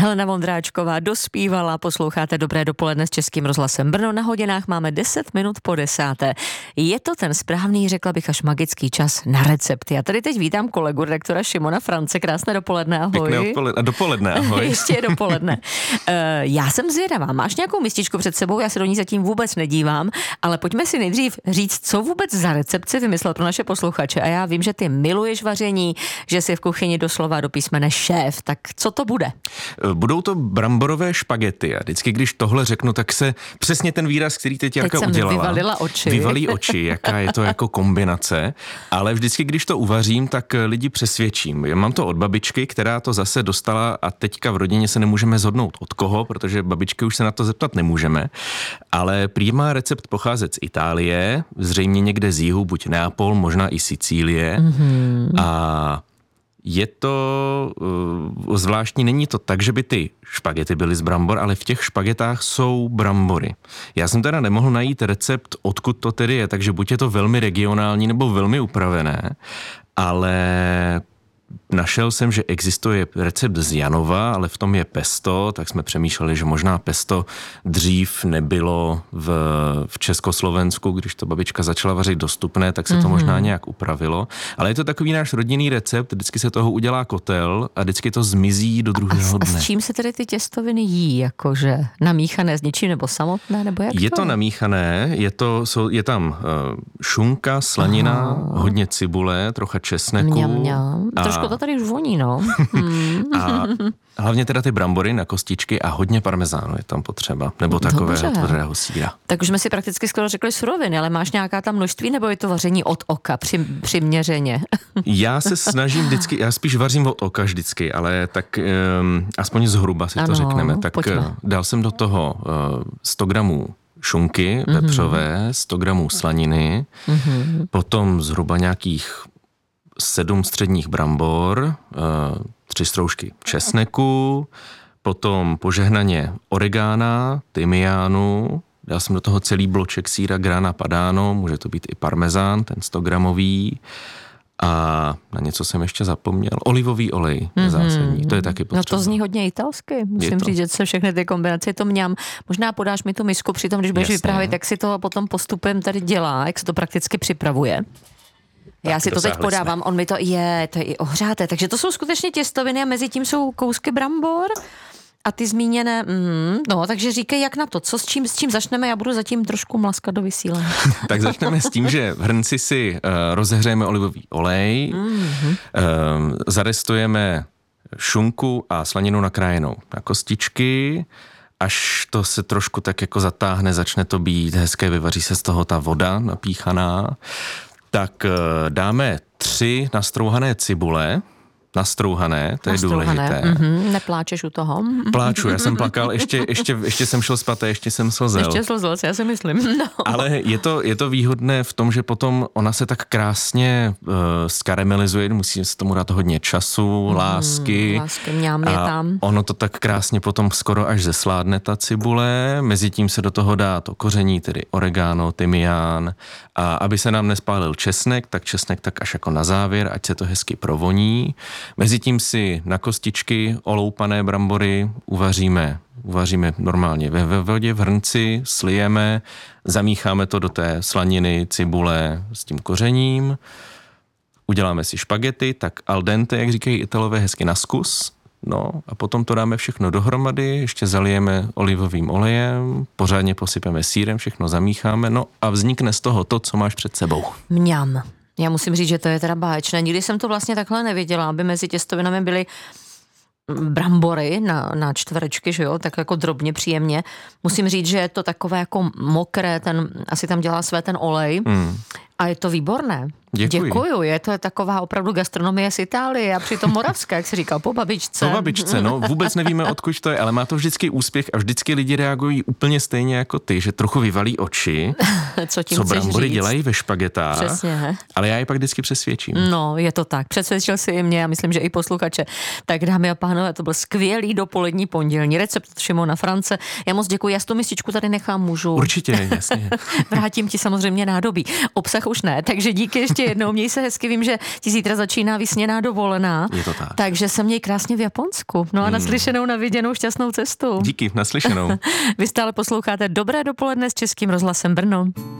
Helena Vondráčková dospívala, posloucháte Dobré dopoledne s Českým rozhlasem Brno. Na hodinách máme 10 minut po 10. Je to ten správný, řekla bych, až magický čas na recepty. Já tady teď vítám kolegu redaktora Šimona France. Krásné dopoledne, ahoj. Pěkné dopoledne, ahoj. Ještě je dopoledne. Já jsem zvědavá, máš nějakou mističku před sebou, já se do ní zatím vůbec nedívám, ale pojďme si nejdřív říct, co vůbec za recept si vymyslel pro naše posluchače. A já vím, že ty miluješ vaření, že jsi v kuchyni doslova do písmene šéf, tak co to bude? Budou to bramborové špagety a vždycky, když tohle řeknu, tak se přesně ten výraz, který teď Jarka udělala. Vyvalila oči. Vyvalí oči, jaká je to jako kombinace, ale vždycky, když to uvařím, tak lidi přesvědčím. Já mám to od babičky, která to zase dostala a teďka v rodině se nemůžeme zhodnout od koho, protože babičky už se na to zeptat nemůžeme, ale prý má recept pocházet z Itálie, zřejmě někde z jihu, buď Neapol, možná i Sicílie a je to zvláštní, není to tak, že by ty špagety byly z brambor, ale v těch špagetách jsou brambory. Já jsem teda nemohl najít recept, odkud to tedy je, takže buď je to velmi regionální nebo velmi upravené, ale našel jsem, že existuje recept z Janova, ale v tom je pesto, tak jsme přemýšleli, že možná pesto dřív nebylo v Československu, když to babička začala vařit dostupné, tak se to možná nějak upravilo. Ale je to takový náš rodinný recept, vždycky se toho udělá kotel a vždycky to zmizí do druhého dne. A s čím se tedy ty těstoviny jí? Jakože namíchané s něčím nebo samotné? Nebo jak je to namíchané, je tam šunka, slanina, hodně cibule, trocha česneku. Trošku to tady už voní, no. A hlavně teda ty brambory na kostičky a hodně parmezánu je tam potřeba. Nebo takového tvrdého sýra. Tak už jsme si prakticky skoro řekli suroviny, ale máš nějaká tam množství, nebo je to vaření od oka přiměřeně? Já se snažím vždycky, já spíš vařím od oka vždycky, ale tak aspoň zhruba si to řekneme. Tak dal jsem do toho 100 gramů šunky vepřové, 100 gramů slaniny, potom zhruba nějakých 7 středních brambor, 3 stroužky česneku, potom požehnaně oregána, tymiánu, dal jsem do toho celý bloček sýra grana padano, může to být i parmezán, ten 100 gramový, a na něco jsem ještě zapomněl. Olivový olej je zásadní, to je taky potřeba. No to zní hodně italsky, musím říct, že se všechny ty kombinace to mňam. Možná podáš mi tu misku přitom, když budeš vyprávět, jak si to potom postupem tady dělá, jak se to prakticky připravuje. Já si to teď podávám, on mi to je i ohřáté, takže to jsou skutečně těstoviny a mezi tím jsou kousky brambor a ty zmíněné, no, takže říkej, jak na to, s čím začneme, já budu zatím trošku mlaskat do vysílání. Tak začneme s tím, že v hrnci si rozehřejeme olivový olej, zarestujeme šunku a slaninu nakrájenou na kostičky, až to se trošku tak jako zatáhne, začne to být hezké, vyvaří se z toho ta voda napíchaná. Tak dáme 3 nastrouhané cibule, to je důležité. Nepláčeš u toho? Pláču, já jsem plakal, ještě jsem šel spat a ještě jsem slzel. Ještě slzel, já si myslím. No. Ale je to výhodné v tom, že potom ona se tak krásně skaramelizuje, musí se tomu dát hodně času, lásky. Mňam je tam. Ono to tak krásně potom skoro až zesládne ta cibule, mezitím se do toho dá to koření, tedy oregano, tymián, a aby se nám nespálil česnek, tak česnek tak až jako na závěr, ať se to hezky provoní. Mezitím si na kostičky oloupané brambory uvaříme normálně ve vodě, v hrnci, slijeme, zamícháme to do té slaniny, cibule s tím kořením, uděláme si špagety, tak al dente, jak říkají Italové, hezky na zkus, no a potom to dáme všechno dohromady, ještě zalijeme olivovým olejem, pořádně posypeme sýrem, všechno zamícháme, no a vznikne z toho to, co máš před sebou. Mňam. Já musím říct, že to je teda báječné. Nikdy jsem to vlastně takhle neviděla, aby mezi těstovinami byly brambory na čtverečky, že jo, tak jako drobně, příjemně. Musím říct, že je to takové jako mokré, asi tam dělá své ten olej. A je to výborné. Děkuju. Je to taková opravdu gastronomie z Itálie a přitom moravská, jak se říká, po babičce. Po babičce, no, vůbec nevíme, odkud to je, ale má to vždycky úspěch a vždycky lidi reagují úplně stejně jako ty, že trochu vyvalí oči, co brambory dělají ve špagetách. Přesně. Ale já je pak vždycky přesvědčím. No, je to tak. Přesvědčil si i mě, já myslím, že i posluchače. Tak dámy a pánové, to byl skvělý dopolední pondělní recept od Šimona France. Já moc děkuji, já tu mističku tady nechám, můžu. Určitě, jasně. Vrátím ti samozřejmě nádobí. Obsah Čechách už ne, takže díky ještě jednou, měj se hezky, vím, že ti zítra začíná vysněná dovolená. Je to tak. Takže se měj krásně v Japonsku. No a naslyšenou, na viděnou, šťastnou cestu. Díky, naslyšenou. Vy stále posloucháte Dobré dopoledne s Českým rozhlasem Brno.